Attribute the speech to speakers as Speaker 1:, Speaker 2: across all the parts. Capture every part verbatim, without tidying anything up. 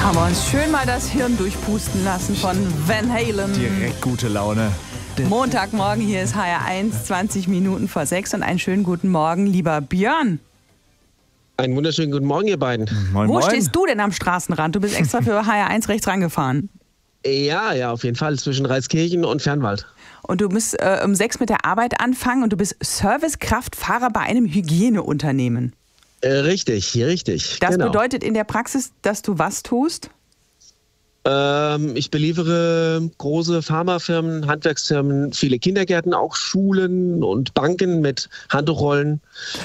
Speaker 1: Haben wir uns schön mal das Hirn durchpusten lassen von Van Halen.
Speaker 2: Direkt gute Laune.
Speaker 1: Montagmorgen, hier ist H R eins, zwanzig Minuten vor sechs und einen schönen guten Morgen, lieber Björn.
Speaker 3: Einen wunderschönen guten Morgen, ihr beiden.
Speaker 2: Moin,
Speaker 1: Wo
Speaker 2: moin.
Speaker 1: stehst du denn am Straßenrand? Du bist extra für H R eins rechts rangefahren.
Speaker 3: Ja, ja, auf jeden Fall, zwischen Reiskirchen und Fernwald.
Speaker 1: Und du musst äh, um sechs mit der Arbeit anfangen und du bist Servicekraftfahrer bei einem Hygieneunternehmen.
Speaker 3: Äh, richtig, richtig.
Speaker 1: Das
Speaker 3: genau.
Speaker 1: bedeutet in der Praxis, dass du was tust?
Speaker 3: Ähm, ich beliefere große Pharmafirmen, Handwerksfirmen, viele Kindergärten, auch Schulen und Banken mit Handtuchrollen,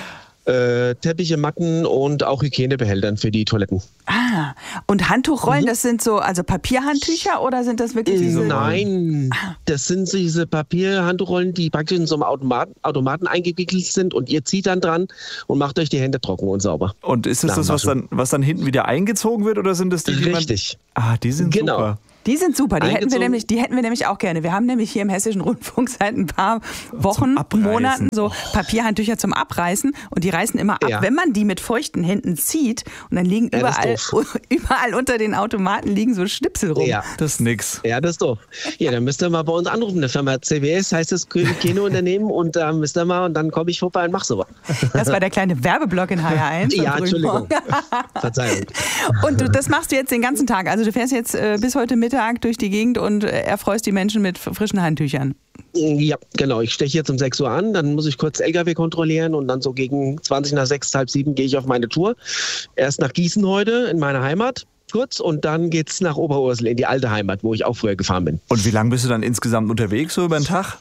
Speaker 3: äh, Teppiche, Matten und auch Hygienebehältern für die Toiletten.
Speaker 1: Ah, und Handtuchrollen,
Speaker 3: Mhm.
Speaker 1: das sind so, also Papierhandtücher oder sind das wirklich diese?
Speaker 3: Nein, das sind diese Papierhandtuchrollen, die praktisch in so einem Automaten, Automaten eingewickelt sind und ihr zieht dann dran und macht euch die Hände trocken und sauber.
Speaker 2: Und ist das das, was dann, was dann hinten wieder eingezogen wird oder sind das die, die man...
Speaker 3: Richtig.
Speaker 2: Ah, die sind
Speaker 3: Genau.
Speaker 2: super.
Speaker 1: Die sind super, die hätten, wir
Speaker 3: Eingezogen.
Speaker 1: nämlich, die hätten wir nämlich auch gerne. Wir haben nämlich hier im Hessischen Rundfunk seit ein paar Wochen,
Speaker 2: Abreißen.
Speaker 1: Monaten so Papierhandtücher zum Abreißen und die reißen immer ab,
Speaker 3: Ja.
Speaker 1: wenn man die mit feuchten Händen zieht und dann liegen
Speaker 3: Ja, das
Speaker 1: überall,
Speaker 3: ist doof.
Speaker 1: überall unter den Automaten liegen so Schnipsel rum.
Speaker 3: Ja.
Speaker 2: Das ist nix.
Speaker 3: Ja, das ist doof. Ja, dann müsst ihr mal bei uns anrufen. Eine Firma C W S heißt das Hygieneunternehmen und da müsst ihr mal und dann komme ich vorbei und mach sowas.
Speaker 1: Das war der kleine Werbeblock in H R eins. am
Speaker 3: Ja,
Speaker 1: frühen
Speaker 3: Entschuldigung.
Speaker 1: Morgen.
Speaker 3: Verzeihung.
Speaker 1: Und du, das machst du jetzt den ganzen Tag. Also du fährst jetzt äh, bis heute Mittag durch die Gegend und äh, erfreust die Menschen mit f- frischen Handtüchern.
Speaker 3: Ja, genau. Ich steche jetzt um sechs Uhr an, dann muss ich kurz L K W kontrollieren und dann so gegen zwanzig nach sechs, halb sieben gehe ich auf meine Tour. Erst nach Gießen heute in meine Heimat kurz und dann geht's nach Oberursel in die alte Heimat, wo ich auch früher gefahren bin.
Speaker 2: Und wie lange bist du dann insgesamt unterwegs, so über den Tag?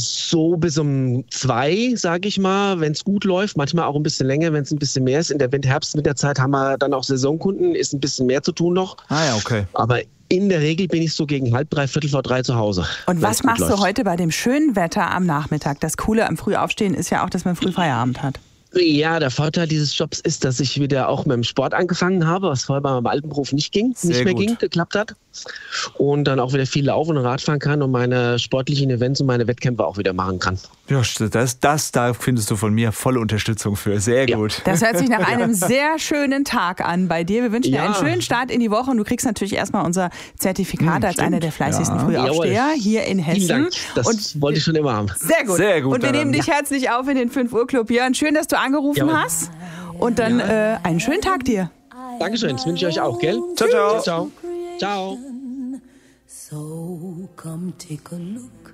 Speaker 3: So bis um zwei, sage ich mal, wenn es gut läuft. Manchmal auch ein bisschen länger, wenn es ein bisschen mehr ist. In der Winter-, Herbst-Winterzeit haben wir dann auch Saisonkunden, ist ein bisschen mehr zu tun noch.
Speaker 2: Ah ja, okay.
Speaker 3: Aber in der Regel bin ich so gegen halb drei, Viertel vor drei zu Hause.
Speaker 1: Und
Speaker 3: wenn's
Speaker 1: was
Speaker 3: gut
Speaker 1: machst du
Speaker 3: läuft.
Speaker 1: heute bei dem schönen Wetter am Nachmittag? Das Coole am Frühaufstehen ist ja auch, dass man früh Feierabend hat.
Speaker 3: Ja, der Vorteil dieses Jobs ist, dass ich wieder auch mit dem Sport angefangen habe, was vorher bei meinem alten Beruf nicht ging,
Speaker 2: Sehr
Speaker 3: nicht mehr
Speaker 2: gut.
Speaker 3: ging, geklappt hat. Und dann auch wieder viel laufen und Radfahren kann und meine sportlichen Events und meine Wettkämpfe auch wieder machen kann.
Speaker 2: Ja, das, das, da findest du von mir volle Unterstützung für. Sehr
Speaker 3: Ja.
Speaker 2: gut.
Speaker 1: Das hört sich nach einem sehr schönen Tag an bei dir. Wir wünschen dir
Speaker 3: Ja.
Speaker 1: einen schönen Start in die Woche und du kriegst natürlich erstmal unser Zertifikat als einer der fleißigsten
Speaker 2: Ja.
Speaker 1: Frühaufsteher
Speaker 3: Jawohl.
Speaker 1: hier in Hessen.
Speaker 3: Vielen Dank. Das
Speaker 1: Und
Speaker 3: wollte ich schon immer haben.
Speaker 1: sehr gut.
Speaker 2: Sehr gut,
Speaker 1: Und wir
Speaker 2: dann-
Speaker 1: nehmen dich herzlich auf in den fünf Uhr Club. Jörn, schön, dass du angerufen
Speaker 3: Jawohl.
Speaker 1: hast. Und dann äh, einen schönen Tag dir.
Speaker 3: Dankeschön, das wünsche ich euch auch, gell?
Speaker 2: Ciao, ciao.
Speaker 3: Ciao. Ciao.
Speaker 4: So come take a look